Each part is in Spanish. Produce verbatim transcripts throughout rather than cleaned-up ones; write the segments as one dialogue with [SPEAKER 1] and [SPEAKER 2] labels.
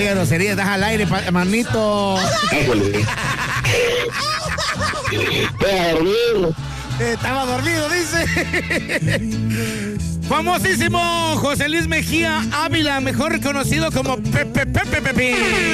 [SPEAKER 1] digas groserías, deja al aire, manito.
[SPEAKER 2] Híjole. Voy a dormir.
[SPEAKER 1] Eh, estaba dormido, dice. Famosísimo José Luis Mejía Ávila, mejor conocido como Pepe Pepe Pepe.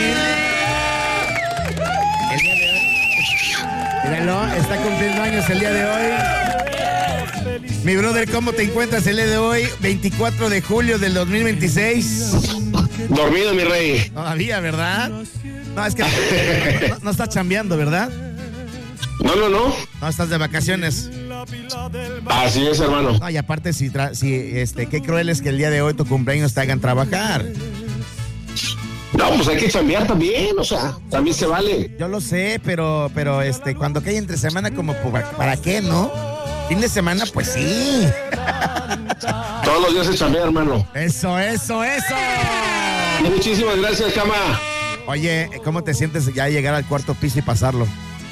[SPEAKER 1] El día de hoy, míralo, está cumpliendo años el día de hoy. Mi brother, ¿cómo te encuentras el día de hoy? veinticuatro de julio del dos mil veintiséis.
[SPEAKER 2] Dormido, mi rey.
[SPEAKER 1] Todavía, ¿verdad? No, es que no, no estás chambeando, ¿verdad?
[SPEAKER 2] No, no, no.
[SPEAKER 1] No, estás de vacaciones.
[SPEAKER 2] Así es, hermano.
[SPEAKER 1] No, y aparte, si, tra- si este, qué cruel es que el día de hoy tu cumpleaños te hagan trabajar.
[SPEAKER 2] No, pues hay que chambear también, o sea, también se vale.
[SPEAKER 1] Yo lo sé, pero, pero este, cuando cae entre semana, como, ¿para, para qué, no? Fin de semana, pues sí.
[SPEAKER 2] Todos los días se chambea, hermano.
[SPEAKER 1] Eso, eso, eso.
[SPEAKER 2] Y muchísimas gracias, Cama.
[SPEAKER 1] Oye, ¿cómo te sientes ya llegar al cuarto piso y pasarlo?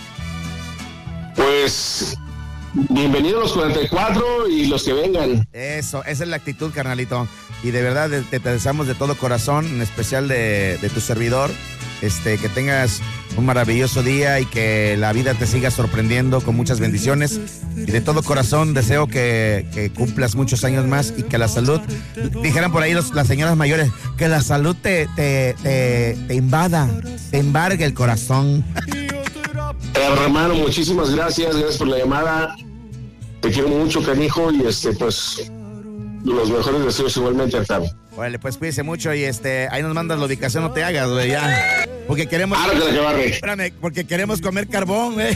[SPEAKER 2] Pues, bienvenidos los cuarenta y cuatro y los que vengan.
[SPEAKER 1] Eso, esa es la actitud, carnalito. Y de verdad te, te deseamos de todo corazón, en especial de, de tu servidor, este, que tengas un maravilloso día y que la vida te siga sorprendiendo con muchas bendiciones. Y de todo corazón deseo que, que cumplas muchos años más y que la salud, dijeran por ahí los, las señoras mayores, que la salud te, te, te, te invada, te embargue el corazón.
[SPEAKER 2] Hermano, muchísimas gracias, gracias por la llamada. Te quiero mucho, canijo, y este, pues, los mejores deseos igualmente, Arturo.
[SPEAKER 1] Órale, pues cuídese mucho y este, ahí nos mandas la ubicación, no te hagas, güey, ya. Porque queremos...
[SPEAKER 2] Ah, no te la que barre.
[SPEAKER 1] Espérame, porque queremos comer carbón, güey.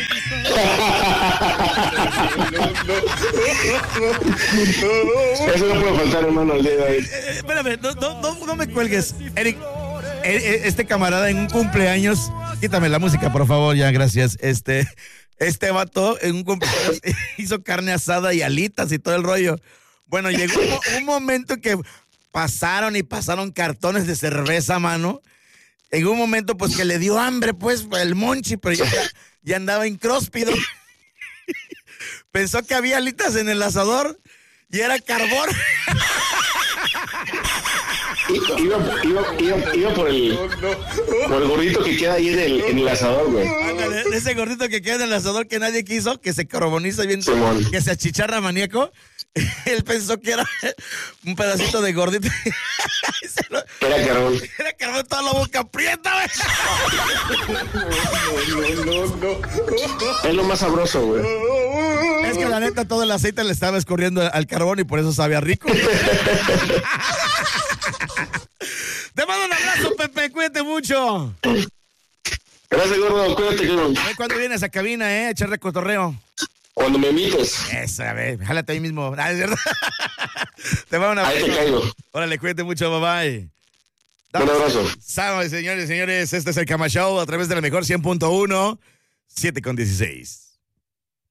[SPEAKER 2] Eso no puede faltar, hermano, el día de hoy.
[SPEAKER 1] Eh, espérame, no, no, no, no me cuelgues. Eric, eh, este camarada en un cumpleaños, quítame la música, por favor, ya, gracias. Este, este vato en un cumpleaños hizo carne asada y alitas y todo el rollo. Bueno, llegó un, un momento que pasaron y pasaron cartones de cerveza, mano. En un momento, pues, que le dio hambre, pues, el monchi, pero ya, ya andaba incróspido. Pensó que había alitas en el asador y era carbón.
[SPEAKER 2] Iba, iba, iba, iba por, el, por el gordito que queda ahí en el, en el asador, güey.
[SPEAKER 1] Ándale, ese gordito que queda en el asador que nadie quiso, que se carboniza bien,
[SPEAKER 2] Simón.
[SPEAKER 1] que se achicharra maníaco. Él pensó que era un pedacito de gordito. Lo,
[SPEAKER 2] era carbón.
[SPEAKER 1] Era carbón, toda la boca aprieta, güey.
[SPEAKER 2] No, no, no, no. Es lo más sabroso, güey.
[SPEAKER 1] Es que la neta todo el aceite le estaba escurriendo al carbón y por eso sabía rico. Te mando un abrazo, Pepe, cuídate mucho.
[SPEAKER 2] Gracias, gordo, cuídate, cabrón.
[SPEAKER 1] ¿Cuándo vienes a cabina, eh? Echarle cotorreo.
[SPEAKER 2] Cuando me invites.
[SPEAKER 1] Eso, a ver, jálate ahí mismo. Ah, es verdad. Te mando un abrazo.
[SPEAKER 2] Ahí te caigo.
[SPEAKER 1] Órale, cuídate mucho, bye bye.
[SPEAKER 2] Un abrazo.
[SPEAKER 1] Sábado, señores, señores, este es el Cama Show a través de la mejor cien punto uno, siete con dieciséis.